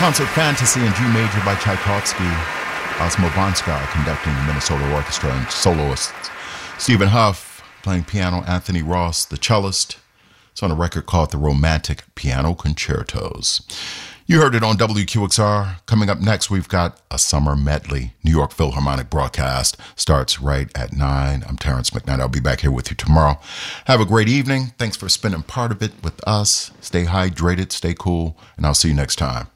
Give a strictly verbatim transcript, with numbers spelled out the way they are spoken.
Concert Fantasy in G major by Tchaikovsky. Osmo Bonsky conducting the Minnesota Orchestra and soloists. Stephen Huff playing piano. Anthony Ross, the cellist. It's on a record called The Romantic Piano Concertos. You heard it on W Q X R. Coming up next, we've got a summer medley. New York Philharmonic broadcast starts right at nine. I'm Terrence McKnight. I'll be back here with you tomorrow. Have a great evening. Thanks for spending part of it with us. Stay hydrated, stay cool, and I'll see you next time.